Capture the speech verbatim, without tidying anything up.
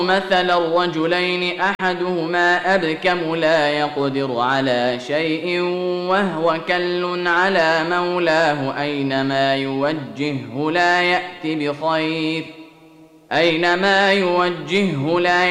مثل الرجلين أحدهما أبكم لا يقدر على شيء وهو كل على مولاه أينما يوجهه لا يأت بخير أينما يوجهه لا